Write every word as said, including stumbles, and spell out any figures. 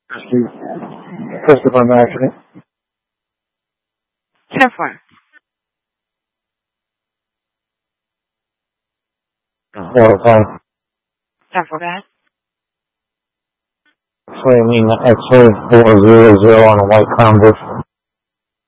Christopher Mackey. ten four. Four five. ten four, go ahead. So I mean, X-ray four zero zero on a white Converse.